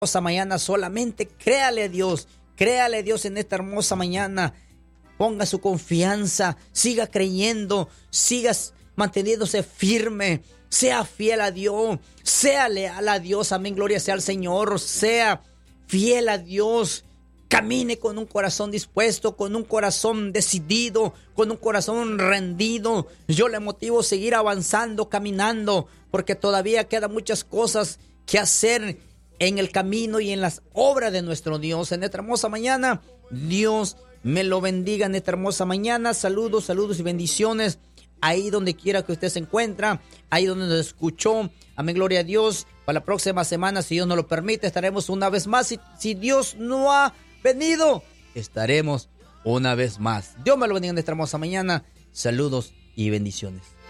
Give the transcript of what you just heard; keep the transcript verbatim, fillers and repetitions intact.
hermosa mañana, solamente créale a Dios, créale a Dios en esta hermosa mañana. Ponga su confianza, siga creyendo, siga manteniéndose firme, sea fiel a Dios, sea leal a Dios, amén, gloria sea al Señor, sea fiel a Dios, camine con un corazón dispuesto, con un corazón decidido, con un corazón rendido. Yo le motivo a seguir avanzando, caminando, porque todavía quedan muchas cosas que hacer en el camino y en las obras de nuestro Dios. En esta hermosa mañana, Dios me lo bendiga en esta hermosa mañana. Saludos, saludos y bendiciones ahí donde quiera que usted se encuentra, ahí donde nos escuchó. Amén, gloria a Dios. Para la próxima semana, si Dios nos lo permite, estaremos una vez más. Si, si Dios no ha venido, estaremos una vez más. Dios me lo bendiga en esta hermosa mañana. Saludos y bendiciones.